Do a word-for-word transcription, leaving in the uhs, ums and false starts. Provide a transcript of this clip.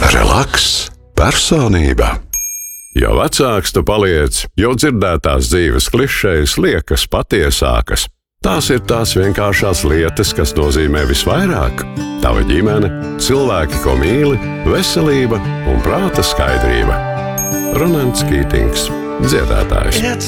Relaks, personība. Jo vecāks tu paliec, jo dzirdētās dzīves klišejas liekas patiesākas. Tās ir tās vienkāršās lietas, kas nozīmē visvairāk. Tava ģimene, cilvēki, ko mīli, veselība un prāta skaidrība. Ronalds Kītings, dziedātājs.